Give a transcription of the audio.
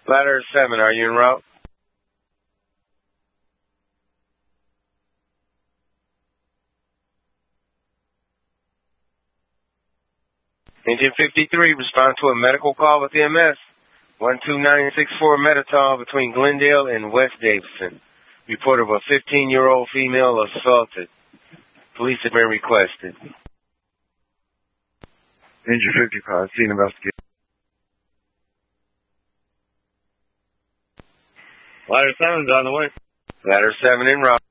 Ladder 7, are you en route? Engine 53, respond to a medical call with EMS. 12964 Metatol between Glendale and West Davidson. Report of a 15-year-old female assaulted. Police have been requested. Engine 55, scene investigation. Ladder 7's on the way. Ladder 7 en route.